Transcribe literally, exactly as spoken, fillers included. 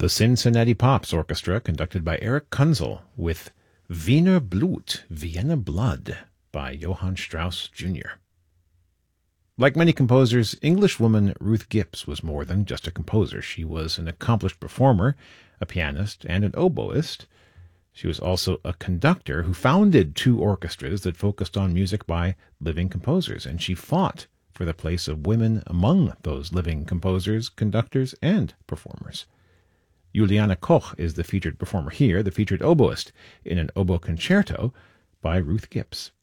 The Cincinnati Pops Orchestra, conducted by Eric Kunzel, with Wiener Blut, Vienna Blood, by Johann Strauss Junior Like many composers, Englishwoman Ruth Gibbs was more than just a composer. She was an accomplished performer, a pianist, and an oboist. She was also a conductor who founded two orchestras that focused on music by living composers, and she fought for the place of women among those living composers, conductors, and performers. Juliane Koch is the featured performer here, the featured oboist in an oboe concerto by Ruth Gibbs.